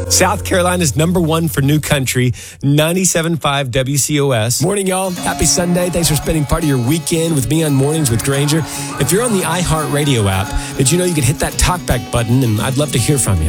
South Carolina's number one for new country, 97.5 WCOS. Morning, y'all. Happy Sunday. Thanks for spending part of your weekend with me on Mornings with Granger. If you're on the iHeartRadio app, did you know you can hit that talkback button, and I'd love to hear from you.